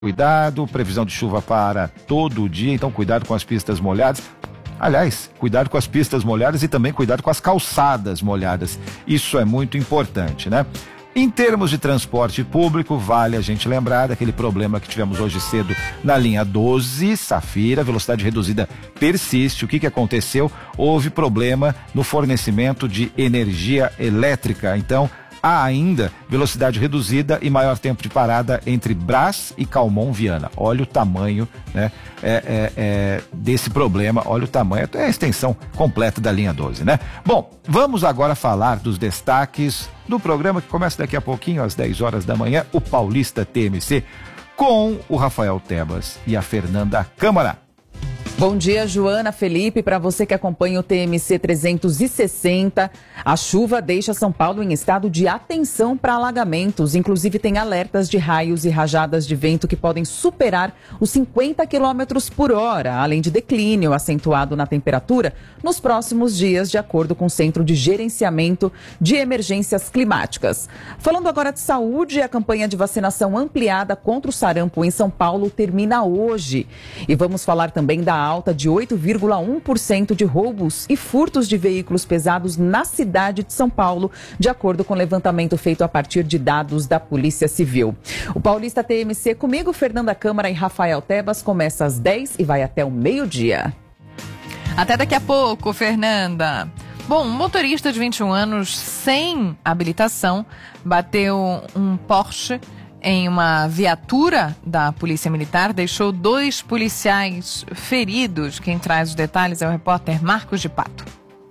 Cuidado, previsão de chuva para todo dia, então cuidado com as pistas molhadas. Aliás, cuidado com as pistas molhadas e também cuidado com as calçadas molhadas. Isso é muito importante, né? Em termos de transporte público, vale a gente lembrar daquele problema que tivemos hoje cedo na linha 12, Safira, velocidade reduzida persiste. O que aconteceu? Houve problema no fornecimento de energia elétrica, então há ainda velocidade reduzida e maior tempo de parada entre Brás e Calmon Viana. Olha o tamanho, né, desse problema, olha o tamanho, é a extensão completa da linha 12, né? Bom, vamos agora falar dos destaques do programa que começa daqui a pouquinho, às 10 horas da manhã, o Paulista TMC, com o Rafael Tebas e a Fernanda Câmara. Bom dia, Joana, Felipe, para você que acompanha o TMC 360, a chuva deixa São Paulo em estado de atenção para alagamentos, inclusive tem alertas de raios e rajadas de vento que podem superar os 50 km por hora, além de declínio acentuado na temperatura nos próximos dias, de acordo com o Centro de Gerenciamento de Emergências Climáticas. Falando agora de saúde, a campanha de vacinação ampliada contra o sarampo em São Paulo termina hoje. E vamos falar também da alta de 8,1% de roubos e furtos de veículos pesados na cidade de São Paulo, de acordo com o levantamento feito a partir de dados da Polícia Civil. O Paulista TMC comigo, Fernanda Câmara e Rafael Tebas, começa às 10 e vai até o meio-dia. Até daqui a pouco, Fernanda. Bom, um motorista de 21 anos sem habilitação bateu um Porsche em uma viatura da Polícia Militar, deixou 2 policiais feridos. Quem traz os detalhes é o repórter Marcos de Pato.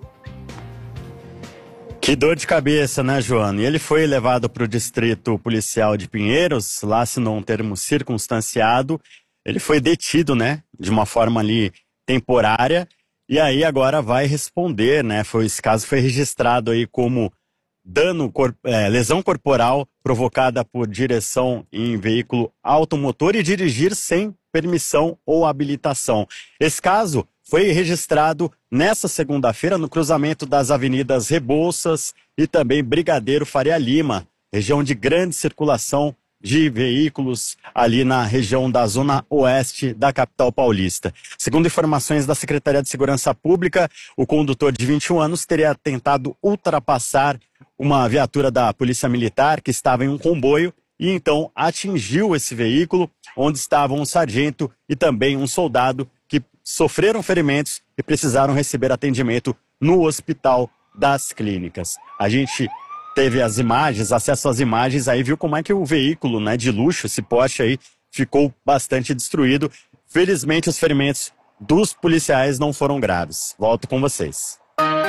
Que dor de cabeça, né, Joana? E ele foi levado para o distrito policial de Pinheiros, lá assinou um termo circunstanciado. Ele foi detido, né, de uma forma ali temporária, e aí agora vai responder, né? Esse caso foi registrado aí como lesão corporal provocada por direção em veículo automotor e dirigir sem permissão ou habilitação. Esse caso foi registrado nesta segunda-feira no cruzamento das avenidas Rebouças e também Brigadeiro Faria Lima, região de grande circulação de veículos ali na região da zona oeste da capital paulista. Segundo informações da Secretaria de Segurança Pública, o condutor de 21 anos teria tentado ultrapassar uma viatura da Polícia Militar que estava em um comboio e então atingiu esse veículo, onde estavam um sargento e também um soldado que sofreram ferimentos e precisaram receber atendimento no Hospital das Clínicas. A gente teve as imagens, acesso às imagens, aí viu como é que o veículo, né, de luxo, esse Porsche aí, ficou bastante destruído. Felizmente os ferimentos dos policiais não foram graves. Volto com vocês.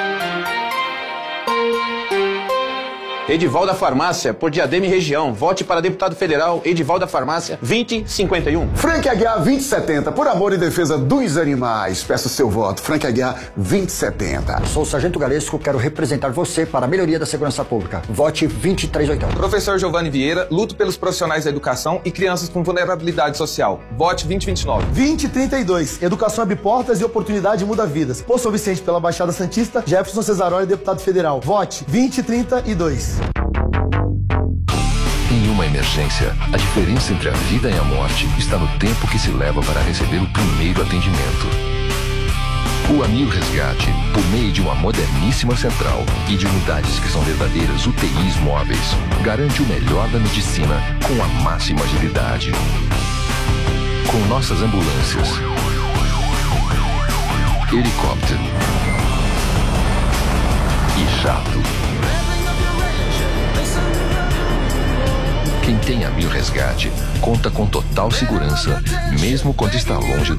Edival da Farmácia, por Diadema e região. Vote para deputado federal, Edival da Farmácia, 2051. Frank Aguiar 2070, por amor e defesa dos animais. Peço seu voto. Frank Aguiar 2070. Sou o Sargento Galesco, quero representar você para a melhoria da segurança pública. Vote 2380. Professor Giovanni Vieira, luto pelos profissionais da educação e crianças com vulnerabilidade social. Vote 2029. 2032, educação abre portas e oportunidade muda vidas. Por São Vicente, pela Baixada Santista, Jefferson Cesaroli, deputado federal. Vote 2032. Em uma emergência, a diferença entre a vida e a morte está no tempo que se leva para receber o primeiro atendimento. O Amil Resgate, por meio de uma moderníssima central e de unidades que são verdadeiras UTIs móveis, garante o melhor da medicina com a máxima agilidade. Com nossas ambulâncias, helicóptero e jato. Quem tem Amil Resgate conta com total segurança, mesmo quando está longe do